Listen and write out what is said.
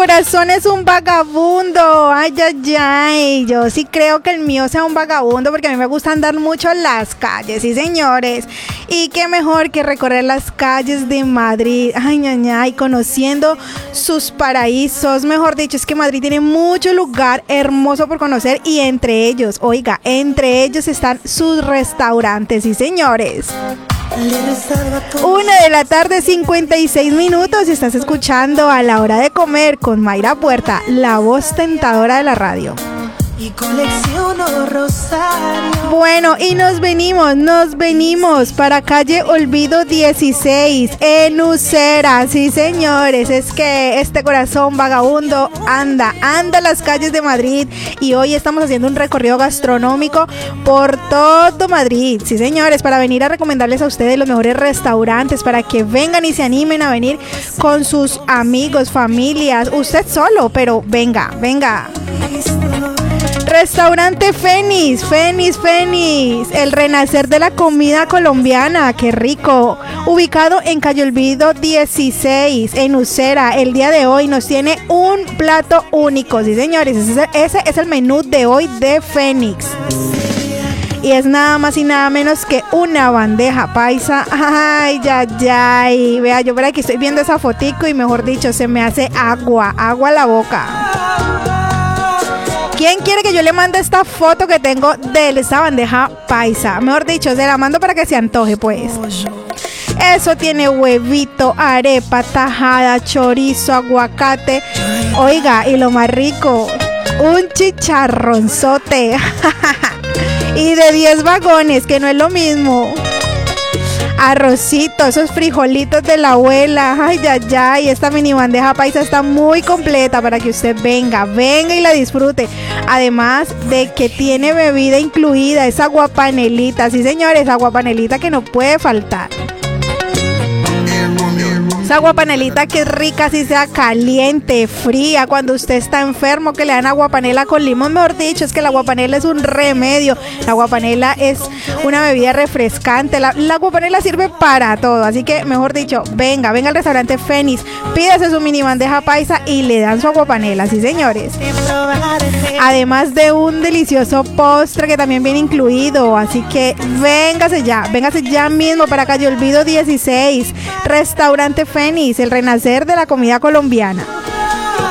corazón es un vagabundo. Ay, ay, ay. Yo sí creo que el mío sea un vagabundo porque a mí me gusta andar mucho en las calles, sí, señores. Y qué mejor que recorrer las calles de Madrid. Ay, ay, ay, conociendo sus paraísos. Mejor dicho, es que Madrid tiene mucho lugar hermoso por conocer y entre ellos, oiga, entre ellos están sus restaurantes, sí, señores. 1:56 p.m. y estás escuchando A la Hora de Comer con Mayra Puerta, la voz tentadora de la radio. Y colecciono rosario. Bueno, y nos venimos para calle Olvido 16 en Usera. Sí, señores, es que este corazón vagabundo anda en las calles de Madrid y hoy estamos haciendo un recorrido gastronómico por todo Madrid. Sí, señores, para venir a recomendarles a ustedes los mejores restaurantes para que vengan y se animen a venir con sus amigos, familias, usted solo, pero venga. Restaurante Fénix, el renacer de la comida colombiana, qué rico. Ubicado en calle Olvido 16, en Usera. El día de hoy nos tiene un plato único, sí, señores. Ese es el menú de hoy de Fénix. Y es nada más y nada menos que una bandeja paisa. Ay, ay. Vea, yo por aquí estoy viendo esa fotico y mejor dicho, se me hace agua a la boca. ¿Quién quiere que yo le mande esta foto que tengo de esa bandeja paisa? Mejor dicho, se la mando para que se antoje, pues. Eso tiene huevito, arepa, tajada, chorizo, aguacate. Oiga, y lo más rico, un chicharronzote. Y de 10 vagones, que no es lo mismo. Arrocito, esos frijolitos de la abuela. Ay, ay, ay. Esta mini bandeja paisa está muy completa para que usted venga y la disfrute. Además de que tiene bebida incluida, es aguapanelita. Sí, señores, aguapanelita que no puede faltar. Esa aguapanelita que es rica, si sea caliente, fría, cuando usted está enfermo, que le dan aguapanela con limón, mejor dicho, es que la aguapanela es un remedio. La aguapanela es una bebida refrescante, la aguapanela sirve para todo, así que, mejor dicho, venga al restaurante Fénix, pídase su mini bandeja paisa y le dan su aguapanela, sí, señores. Además de un delicioso postre que también viene incluido, así que véngase ya mismo para calle Olvido 16, restaurante Fénix, el renacer de la comida colombiana.